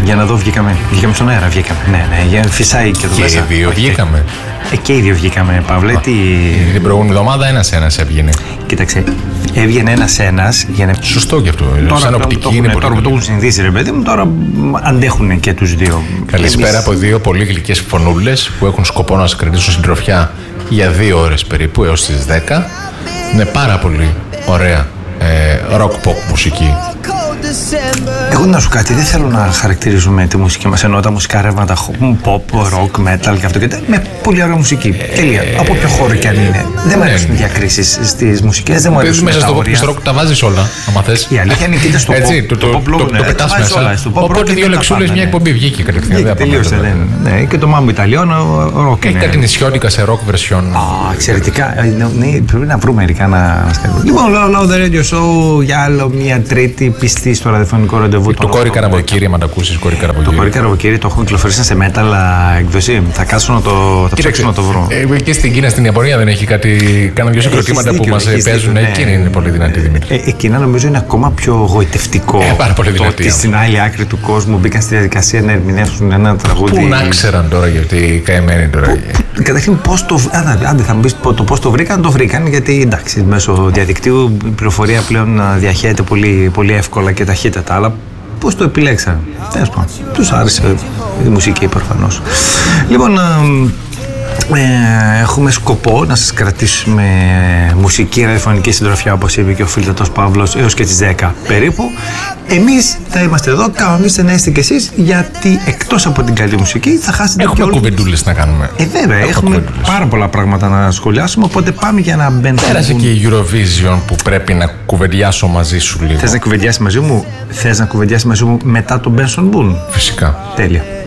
Για να δω, βγήκαμε στον αέρα. Ναι, φυσάει και εδώ μέσα. Και οι δύο βγήκαμε. Και οι δύο βγήκαμε, Παύλε. Την προηγούμενη εβδομάδα ένας έβγαινε. Κοίταξε, έβγαινε ένας. Σωστό και αυτό. Σαν οπτική είναι πολύ. Τώρα που το έχουν συνηθίσει, ρε παιδί μου, τώρα αντέχουν και τους δύο. Καλησπέρα από δύο πολύ γλυκές φωνούλες που έχουν σκοπό να σας κρατήσουν συντροφιά για 2 ώρες περίπου έως τις 10. Με πάρα πολύ ωραία rock pop μουσική. Εγώ να σου κάτι, δεν θέλω να χαρακτηρίζουμε τη μουσική μας, ενώ τα μουσικά ρεύματα pop, rock, metal και αυτό και με πολύ ωραία μουσική. Τέλεια. Από ποιο χώρο κι αν είναι. Δεν μου αρέσουν οι διακρίσεις στις μουσικές, δεν μου αρέσουν. Μέσα στο rock τα βάζεις όλα, άμα θες. Η αλήθεια είναι και στο pop. Το πετάς μέσα. Οπότε 2 λεξούλες, μια εκπομπή βγήκε κατευθείαν. Τελείωσε. Και το Mambo Italiano, rock. Έχει κάτι νησιώτικα σε rock version. Εξαιρετικά. Πρέπει να βρούμε μερικά να στέλνουμε. Λοιπόν, Love the Radio Show για άλλο μια τρίτη πιστή στο ραδιοφωνικό ραντεβού. Το Κόρη Καραβοκύρη, αν το ακούσεις, Κόρη Καραβοκύρη. Το Κόρη Καραβοκύρη το έχουν κυκλοφορήσει σε metal εκδοσή. Θα κάτσω να το ψάξω να το βρω. Και στην Κίνα, στην Ιαπωνία δεν έχει κάτι. Κάνα 2 συγκροτήματα που μας παίζουν. Εκείνη είναι πολύ δυνατή, Δημήτρη. Εκείνα νομίζω είναι ακόμα πιο γοητευτικό. Πάρα πολύ δυνατή. Ότι στην άλλη άκρη του κόσμου μπήκαν στη διαδικασία να ερμηνεύσουν ένα τραγούδι. Πού να ξέραν τώρα, γιατί καημένοι τώρα. Καταρχήν, άντε θα μου πεις το πώς το βρήκαν, γιατί εντάξει, μέσω διαδικτύου η πληροφορία πλέον διαχέεται πολύ εύκολα και ταχύτατα. Αλλά πώς το επιλέξαν. Τέλος πάντων, τους άρεσε η μουσική προφανώς. Λοιπόν, έχουμε σκοπό να σας κρατήσουμε μουσική ραδιοφωνική συντροφιά, όπως είπε και ο φίλτατος Παύλος, έως και τις 10 περίπου. Εμείς θα είμαστε εδώ, κανονίστε να είστε κι εσείς, γιατί εκτός από την καλή μουσική θα χάσετε και έχουμε κουβεντούλες να κάνουμε. Βέβαια, έχουμε πάρα πολλά πράγματα να σχολιάσουμε, οπότε πάμε για να μπαίνουμε. Πέρασε και η Eurovision που πρέπει να κουβεντιάσω μαζί σου λίγο. Θες να κουβεντιάσεις μαζί μου μετά τον Benson Boone? Φυσικά. Τέλεια.